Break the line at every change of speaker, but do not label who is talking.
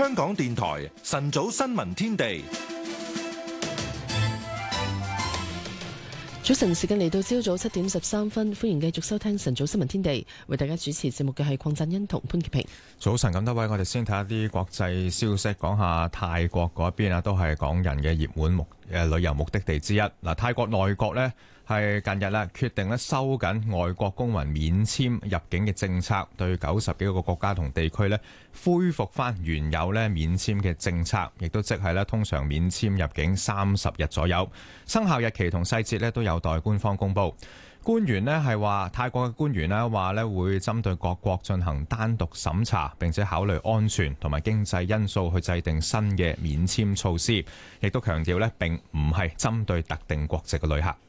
香港電台晨早新聞天地。
早晨時間嚟到朝早7點13分，歡迎繼續收聽晨早新聞天地，為大家主持節目嘅係鄺振欣同潘潔平。
早晨咁多位，我哋先睇下啲國際消息，講下泰國嗰邊啊，都係港人嘅熱門旅遊目的地之一。嗱，泰國內閣呢係近日啦決定咧收緊外國公民免簽入境嘅政策，對90幾個國家同地區咧恢復翻原有咧免簽嘅政策，亦都即係咧通常免簽入境30日左右。生效日期同細節咧都有待官方公佈。官員咧係話，泰國嘅官員咧話咧會針對各國進行單獨審查，並且考慮安全同埋經濟因素去制定新嘅免簽措施，亦都強調咧並唔係針對特定國籍嘅旅客。